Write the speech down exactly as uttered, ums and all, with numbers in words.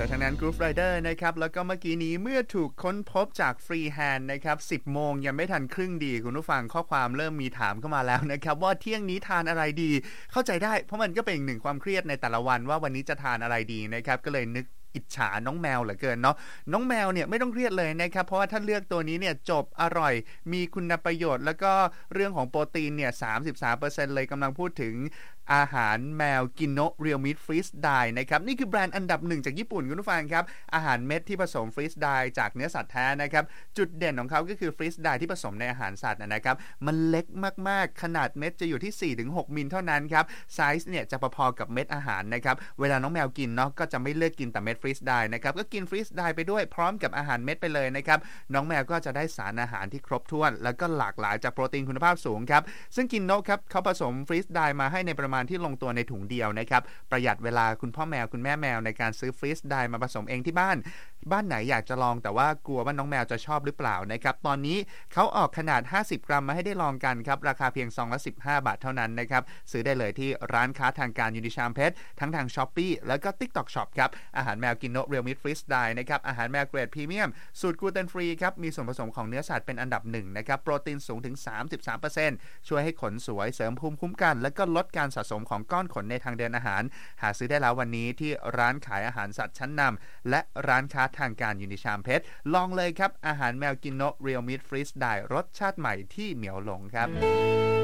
แต่ทั้งนั้น Groove Rider นะครับแล้วก็เมื่อกี้นี้เมื่อถูกค้นพบจาก Freehand นะครับสิบโมงยังไม่ทันครึ่งดีคุณผู้ฟังข้อความเริ่มมีถามเข้ามาแล้วนะครับว่าเที่ยงนี้ทานอะไรดีเข้าใจได้เพราะมันก็เป็นอีกหนึ่งความเครียดในแต่ละวันว่าวันนี้จะทานอะไรดีนะครับก็เลยนึกอิจฉาน้องแมวเหลือเกินเนาะน้องแมวเนี่ยไม่ต้องเครียดเลยนะครับเพราะว่าถ้าเลือกตัวนี้เนี่ยจบอร่อยมีคุณประโยชน์แล้วก็เรื่องของโปรตีนเนี่ย สามสิบสามเปอร์เซ็นต์ เลยกำลังพูดถึงอาหารแมวกินโนะเรียลมิตฟรีสไดร์นะครับนี่คือแบรนด์อันดับหนึ่งจากญี่ปุ่นคุณผู้ฟังครับอาหารเม็ดที่ผสมฟรีสไดร์จากเนื้อสัตว์แท้นะครับจุดเด่นของเขาก็คือฟรีสไดร์ที่ผสมในอาหารสัตว์นะครับมันเล็กมากๆขนาดเม็ดจะอยู่ที่ สี่ถึงหก มิลเท่านั้นครับไซส์เนี่ยจะพอๆกับเม็ดอาหารนะครับเวลาน้องแมวกินเนาะก็จะไม่เลือกกินแต่เม็ดฟรีสไดร์นะครับก็กินฟรีสไดร์ไปด้วยพร้อมกับอาหารเม็ดไปเลยนะครับน้องแมวก็จะได้สารอาหารที่ครบถ้วนแล้วก็หลากหลายจากโปรตีนคุณภาพสูงครับซึ่งกินโนะครับเขาผสมฟรีสไดร์มาให้ในประมาณที่ลงตัวในถุงเดียวนะครับประหยัดเวลาคุณพ่อแมวคุณแม่แมวในการซื้อฟรีสไดร์มาผสมเองที่บ้านบ้านไหนอยากจะลองแต่ว่ากลัวว่าน้องแมวจะชอบหรือเปล่านะครับตอนนี้เขาออกขนาดห้าสิบกรัมมาให้ได้ลองกันครับราคาเพียงซองละสิบห้าบาทเท่านั้นนะครับซื้อได้เลยที่ร้านค้าทางการยูนิชามเพชรทั้งทาง Shopee แล้วก็ TikTok Shop ครับอาหารแมวกินโนะเรียลมิตฟรีสไดร์นะครับอาหารแมวเกรดพรีเมียมสูตรกลูเตนฟรีครับมีส่วนผสมของเนื้อสัตว์เป็นอันดับหนึ่งนะครับโปรตีนสูงถึง สามสิบสามเปอร์เซ็นต์ ช่วยให้ขนสวยเสริมภูมิคุ้มกันและก็ลดการสะสมของก้อนขนในทางเดินอาหารหาซื้อได้แล้ววันนี้ที่ร้านขายอาหารสัตว์ชั้นนำและร้านค้าทางการยูนิชามเพชรลองเลยครับอาหารแมวกินโนะเรียลมิตฟรีสไดร์รสชาติใหม่ที่เหมียวหลงครับ